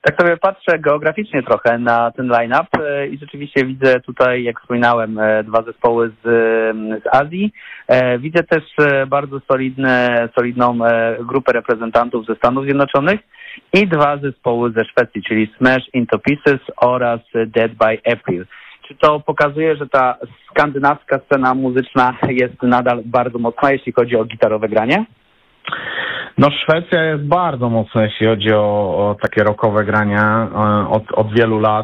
Tak sobie patrzę geograficznie trochę na ten line-up i rzeczywiście widzę tutaj, jak wspominałem, dwa zespoły z Azji. Widzę też bardzo solidną grupę reprezentantów ze Stanów Zjednoczonych i dwa zespoły ze Szwecji, czyli Smash Into Pieces oraz Dead by April. Czy to pokazuje, że ta skandynawska scena muzyczna jest nadal bardzo mocna, jeśli chodzi o gitarowe granie? No Szwecja jest bardzo mocna, jeśli chodzi o takie rockowe granie od wielu lat.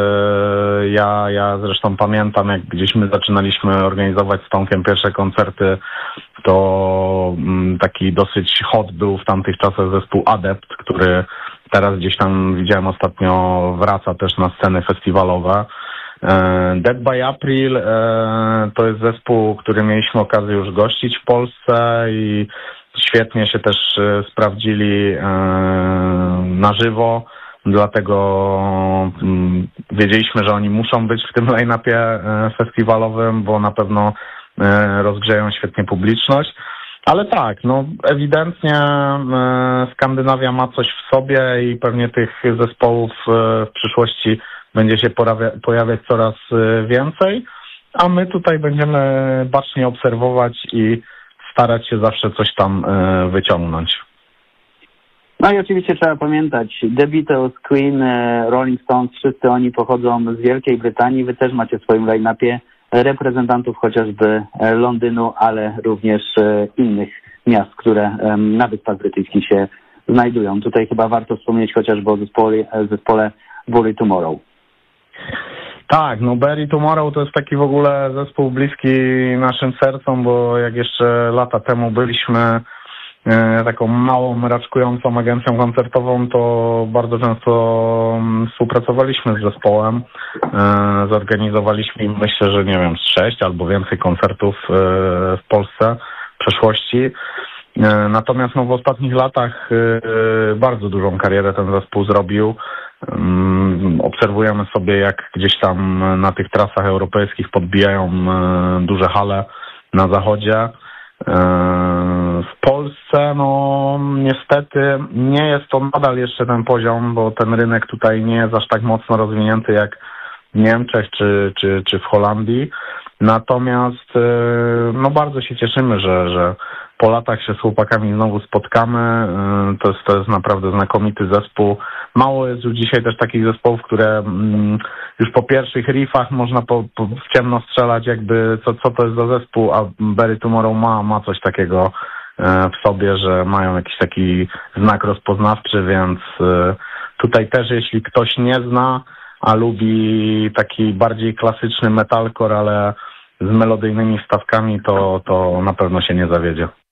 Ja zresztą pamiętam, jak gdzieś my zaczynaliśmy organizować z Tomkiem pierwsze koncerty, to taki dosyć hot był w tamtych czasach zespół Adept, który teraz gdzieś tam widziałem ostatnio wraca też na sceny festiwalowe. Dead by April to jest zespół, który mieliśmy okazję już gościć w Polsce i świetnie się też sprawdzili na żywo, dlatego wiedzieliśmy, że oni muszą być w tym line-upie festiwalowym, bo na pewno rozgrzeją świetnie publiczność. Ale tak, no ewidentnie Skandynawia ma coś w sobie i pewnie tych zespołów w przyszłości będzie się pojawiać coraz więcej, a my tutaj będziemy bacznie obserwować i starać się zawsze coś tam wyciągnąć. No i oczywiście trzeba pamiętać, The Beatles, Queen, Rolling Stones, wszyscy oni pochodzą z Wielkiej Brytanii. Wy też macie w swoim line-upie reprezentantów chociażby Londynu, ale również innych miast, które na Wyspach Brytyjskich się znajdują. Tutaj chyba warto wspomnieć chociażby o zespole Bury Tomorrow. Tak, no Bury Tomorrow to jest taki w ogóle zespół bliski naszym sercom, bo jak jeszcze lata temu byliśmy taką małą, raczkującą agencją koncertową, to bardzo często współpracowaliśmy z zespołem. Zorganizowaliśmy, myślę, że nie wiem, z 6 albo więcej koncertów w Polsce w przeszłości. Natomiast no, w ostatnich latach bardzo dużą karierę ten zespół zrobił. Obserwujemy sobie, jak gdzieś tam na tych trasach europejskich podbijają duże hale na zachodzie. W Polsce no niestety nie jest to nadal jeszcze ten poziom, bo ten rynek tutaj nie jest aż tak mocno rozwinięty jak w Niemczech czy w Holandii. Natomiast no bardzo się cieszymy, że po latach się z chłopakami znowu spotkamy. To jest naprawdę znakomity zespół. Mało jest już dzisiaj też takich zespołów, które już po pierwszych riffach można w ciemno strzelać jakby co to jest za zespół, a Bury Tomorrow ma coś takiego w sobie, że mają jakiś taki znak rozpoznawczy, więc tutaj też jeśli ktoś nie zna, a lubi taki bardziej klasyczny metalcore, ale z melodyjnymi wstawkami, to na pewno się nie zawiedzie.